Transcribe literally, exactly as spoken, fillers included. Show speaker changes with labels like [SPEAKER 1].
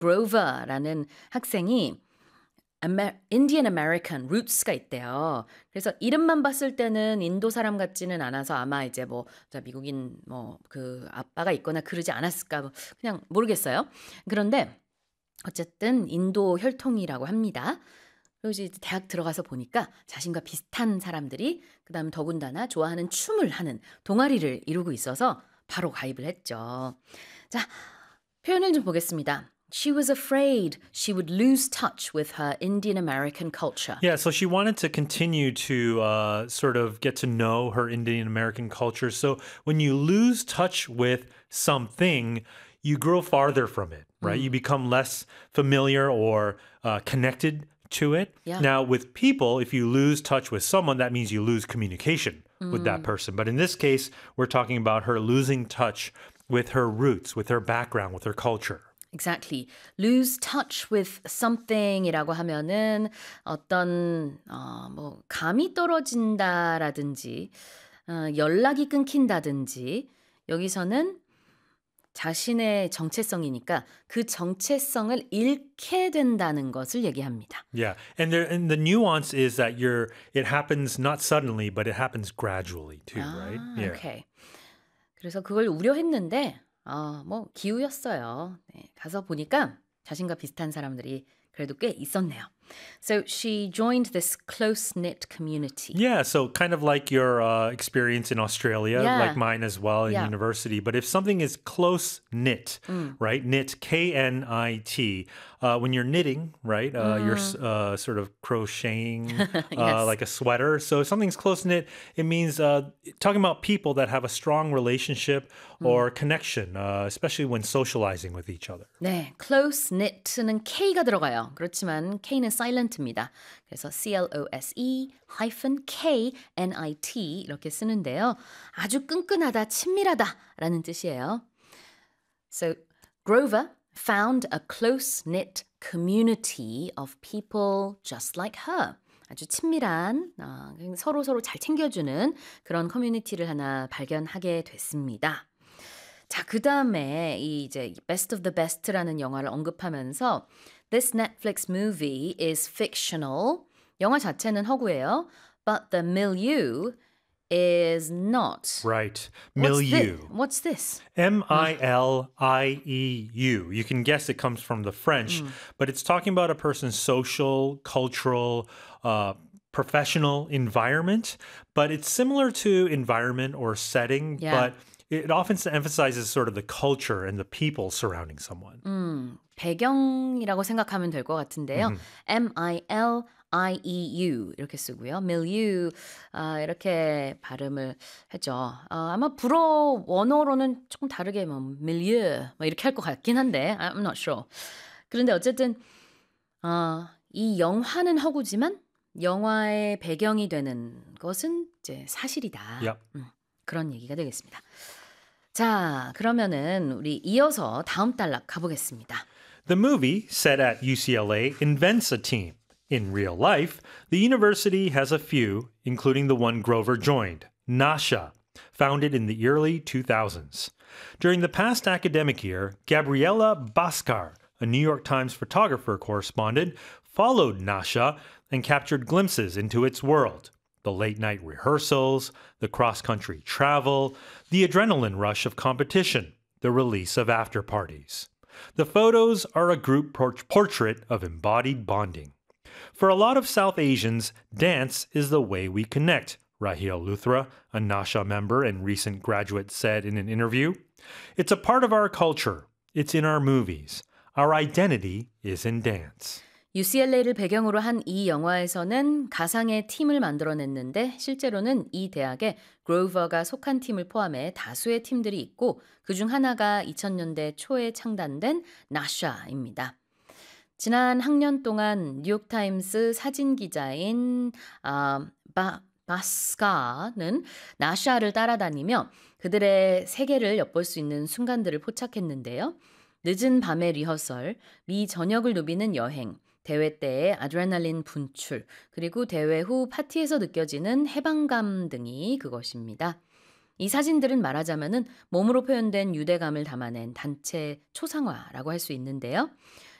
[SPEAKER 1] Grover라는 학생이 Amer- Indian American roots가 있대요. 그래서 이름만 봤을 때는 인도 사람 같지는 않아서 아마 이제 뭐 자, 미국인 뭐 그 아빠가 있거나 그러지 않았을까 뭐 그냥 모르겠어요. 그런데 어쨌든 인도 혈통이라고 합니다. 그리고 이제 대학 들어가서 보니까 자신과 비슷한 사람들이 그다음 더군다나 좋아하는 춤을 하는 동아리를 이루고 있어서 바로 가입을 했죠. 자, 표현을 좀 보겠습니다. She was afraid she would lose touch with her Indian American culture.
[SPEAKER 2] Yeah, so she wanted to continue to uh, sort of get to know her Indian American culture. So when you lose touch with something, you grow farther from it, right? You become less familiar or uh, connected to it.
[SPEAKER 1] Yeah.
[SPEAKER 2] Now, with people, if you lose touch with someone, that means you lose communication with that person. But in this case, we're talking about her losing touch with her roots, with her background, with her culture.
[SPEAKER 1] Exactly. Lose touch with something이라고 하면은 어떤 어, 뭐 감이 떨어진다라든지 어, 연락이 끊긴다든지 여기서는 자신의 정체성이니까 그 정체성을 잃게 된다는 것을 얘기합니다.
[SPEAKER 2] Yeah, and there and the nuance is that you're it happens not suddenly, but it happens gradually too, right?
[SPEAKER 1] 아, 오케이. 그래서 그걸 우려했는데 아, 뭐 기우였어요. 네, 가서 보니까 자신과 비슷한 사람들이 그래도 꽤 있었네요. So she joined this close-knit community.
[SPEAKER 2] Yeah, so kind of like your uh, experience in Australia,
[SPEAKER 1] Yeah.
[SPEAKER 2] like mine as well in
[SPEAKER 1] Yeah.
[SPEAKER 2] university. But if something is close knit, right? Knit, K N I T. Uh, when you're knitting, right? Uh, You're uh, sort of crocheting uh,
[SPEAKER 1] Yes.
[SPEAKER 2] like a sweater. So if something's close knit, it means uh, talking about people that have a strong relationship or connection, uh, especially when socializing with each other.
[SPEAKER 1] 네, close-knit는 K가 들어가요. 그렇지만 K는 silent입니다. 그래서 C-L-O-S-E hyphen K-N-I-T 이렇게 쓰는데요. 아주 끈끈하다, 친밀하다라는 뜻이에요. So Grover found a close-knit community of people just like her. 아주 친밀한 어, 서로 서로 잘 챙겨주는 그런 커뮤니티를 하나 발견하게 됐습니다. 자, 그 다음에 이 이제 Best of the Best라는 영화를 언급하면서 This Netflix movie is fictional. 영화 자체는 허구예요. But the milieu is not.
[SPEAKER 2] Right.
[SPEAKER 1] What's
[SPEAKER 2] Milieu.
[SPEAKER 1] thi- What's this?
[SPEAKER 2] M I L I E U. You can guess it comes from the French, but it's talking about a person's social, cultural, uh, professional environment. But it's similar to environment or setting,
[SPEAKER 1] Yeah.
[SPEAKER 2] but it often emphasizes sort of the culture and the people surrounding someone.
[SPEAKER 1] 음, 배경이라고 생각하면 될 것 같은데요. M-I-L I-E-U 이렇게 쓰고요. milieu 아, 이렇게 발음을 했죠. 아, 아마 불어 원어로는 조금 다르게 뭐 milieu 뭐 이렇게 할 것 같긴 한데 I'm not sure. 그런데 어쨌든 어, 이 영화는 허구지만 영화의 배경이 되는 것은 이제 사실이다.
[SPEAKER 2] Yep.
[SPEAKER 1] 음, 그런 얘기가 되겠습니다. 자, 그러면은 우리 이어서 다음 단락 가보겠습니다.
[SPEAKER 2] The movie, set at U C L A, invents a team. In real life, the university has a few, including the one Grover joined, NASHA, founded in the early two thousands. During the past academic year, Gabriela Bhaskar, a New York Times photographer correspondent, followed NASHA and captured glimpses into its world. The late-night rehearsals, the cross-country travel, the adrenaline rush of competition, the release of after-parties. The photos are a group por- portrait of embodied bonding. For a lot of South Asians, dance is the way we connect, Raheel Luthra, a NASHA member and recent graduate, said in an interview. It's a part of our culture. It's in our movies. Our identity is in dance.
[SPEAKER 1] 유씨엘에이를 배경으로 한 이 영화에서는 가상의 팀을 만들어냈는데 실제로는 이 대학에 그로버가 속한 팀을 포함해 다수의 팀들이 있고 그중 하나가 이천 년대 초에 창단된 나샤입니다. 지난 학년 동안 뉴욕타임스 사진기자인 어, 바, 바스카는 나샤를 따라다니며 그들의 세계를 엿볼 수 있는 순간들을 포착했는데요. 늦은 밤의 리허설, 미 전역을 누비는 여행, 대회 때의 아드레날린 분출, 그리고 대회 후 파티에서 느껴지는 해방감 등이 그것입니다. 이 사진들은 말하자면은 몸으로 표현된 유대감을 담아낸 단체 초상화라고 할 수 있는데요.